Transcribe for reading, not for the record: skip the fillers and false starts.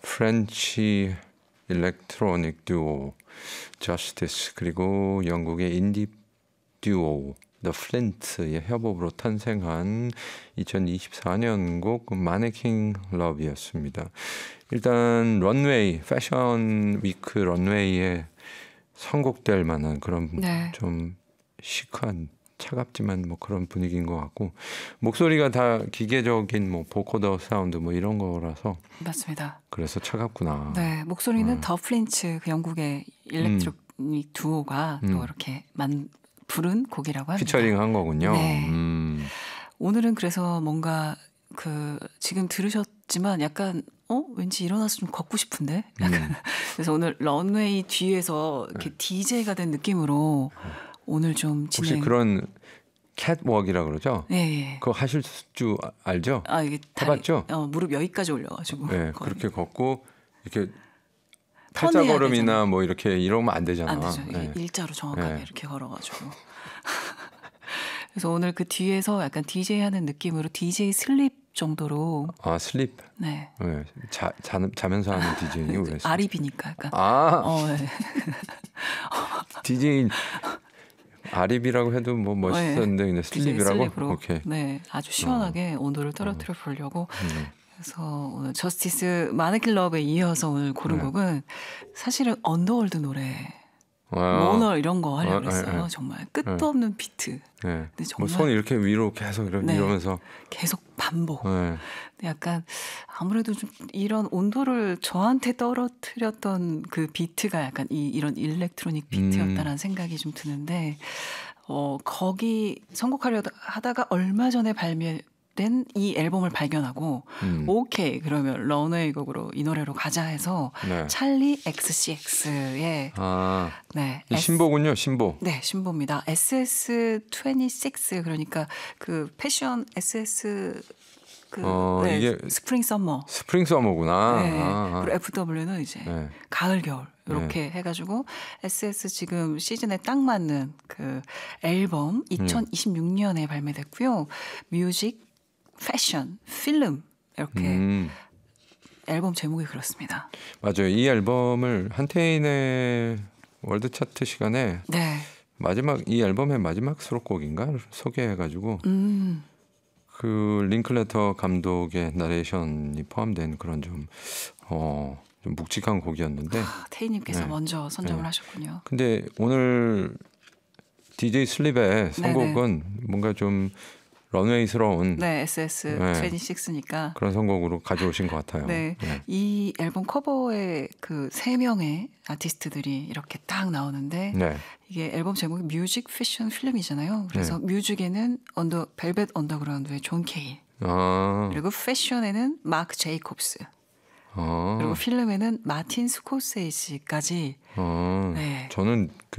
프렌치 일렉트로닉 듀오 저스티스 그리고 영국의 인디 듀오 The Flint의 협업으로 탄생한 2024년 곡 마네킹 러브였습니다. 일단 런웨이, 패션 위크 런웨이에 선곡될 만한 그런 네. 좀 시크한 차갑지만 뭐 그런 분위기인 것 같고 목소리가 다 기계적인 뭐 보코더 사운드 뭐 이런 거라서 맞습니다. 그래서 차갑구나. 네, 목소리는 더 플린츠 그 영국의 일렉트로닉 두오가 또 이렇게 부른 곡이라고 합니다. 피처링 한 거군요. 네. 오늘은 그래서 뭔가 그 지금 들으셨지만 약간 왠지 일어나서 좀 걷고 싶은데 약간 그래서 오늘 런웨이 뒤에서 이렇게 DJ가 된 느낌으로 오늘 좀 진행. 혹시 그런 캣워크이라 그러죠? 네. 그거 하실 줄 알죠? 아 이게 해봤죠? 무릎 여기까지 올려가지고. 네, 그렇게 걷고 이렇게 턴해야 팔자걸음이나 되잖아. 뭐 이렇게 이러면 안 되잖아. 안 되죠. 네. 일자로 정확하게 네. 이렇게 걸어가지고. 그래서 오늘 그 뒤에서 약간 DJ 하는 느낌으로 DJ 슬립 정도로. 아 슬립. 네. 네. 자면서 하는 DJ니 왜? 아립이니까 약간. 네. 네. DJ 아립이라고 해도 뭐 멋있었는데 그냥 슬립이라고. 슬립으로. 오케이. 네, 아주 시원하게 온도를 떨어뜨려 보려고. 그래서 오늘 저스티스 마네킹 러브에 이어서 오늘 고른 곡은 사실은 언더월드 노래. 모너 이런 거 하려고 했어요. 정말 끝도 없는 비트. 네. 근데 정말 뭐 손 이렇게 위로 계속 이러면서 계속 반복. 네. 근데 약간 아무래도 좀 이런 온도를 저한테 떨어뜨렸던 그 비트가 약간 이런 일렉트로닉 비트였다라는 생각이 좀 드는데 거기 선곡하려 하다가 얼마 전에 발매된 이 앨범을 발견하고 오케이 그러면 런웨이 곡으로 이 노래로 가자 해서 네. 찰리 XCX의 네, 신보군요. 신보. 네, 신보입니다. SS26 그러니까 그 패션 SS 네, 이게 스프링 썸머. 스프링 서머구나. 네. 그리고 FW는 이제 네. 가을 겨울 이렇게 해가지고 SS 지금 시즌에 딱 맞는 그 앨범 2026년에 발매됐고요. 뮤직, 패션, 필름 이렇게 앨범 제목이 그렇습니다. 맞아요. 이 앨범을 한태인의 월드 차트 시간에 네. 이 앨범의 마지막 수록곡인가 소개해가지고 그 링클레터 감독의 나레이션이 포함된 그런 좀 묵직한 곡이었는데 태희님께서 먼저 선정을 하셨군요. 근데 오늘 DJ 슬립의 선곡은 뭔가 좀 런웨이스러운 네, SS26니까 그런 선곡으로 가져오신 것 같아요. 네. 이 앨범 커버에 그 3명의 아티스트들이 이렇게 딱 나오는데 이게 앨범 제목이 뮤직, 패션, 필름이잖아요. 그래서 뮤직에는 벨벳 언더그라운드의 존 케일 그리고 패션에는 마크 제이콥스 그리고 필름에는 마틴 스코세이지까지 저는 그